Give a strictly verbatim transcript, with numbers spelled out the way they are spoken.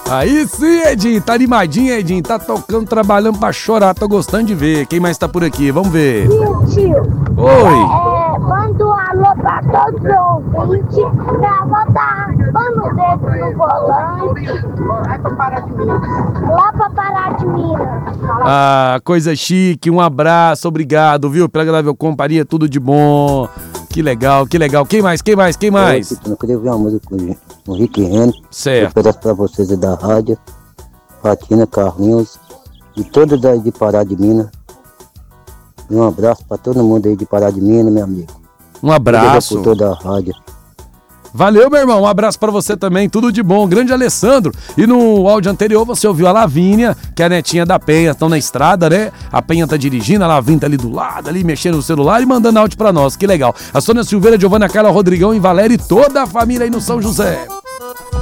Aí sim, Edinho, tá animadinho, Edinho, tá tocando, trabalhando pra chorar, tô gostando de ver. Quem mais tá por aqui? Vamos ver. Tio, tio. Oi. É, manda um alô pra todos os ouvintes. Minha avó tá raspando o dedo no volante. Lá pra Pará de Minas. Lá pra Pará de Minas. Ah, coisa chique, um abraço, obrigado, viu? Pela agradável companhia, tudo de bom. Que legal, que legal. Quem mais, quem mais, quem mais? Eu, eu queria ouvir uma música com o Rick Renner. Certo. Um pedaço pra vocês aí da rádio. Fatina, Carlinhos e todos aí de Pará de Minas. E um abraço pra todo mundo aí de Pará de Minas, meu amigo. Um abraço. Por toda a rádio. Valeu, meu irmão. Um abraço pra você também. Tudo de bom. Grande Alessandro. E no áudio anterior você ouviu a Lavínia, que é a netinha da Penha. Estão na estrada, né? A Penha tá dirigindo, a Lavínia tá ali do lado, ali mexendo no celular e mandando áudio pra nós. Que legal. A Sônia Silveira, Giovana Carla, Rodrigão e Valéria e toda a família aí no São José.